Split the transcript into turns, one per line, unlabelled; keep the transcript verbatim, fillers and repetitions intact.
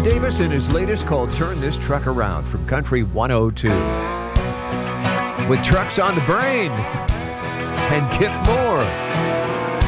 Davis in his latest called Turn This Truck Around from Country one oh two. With trucks on the brain and Kip Moore.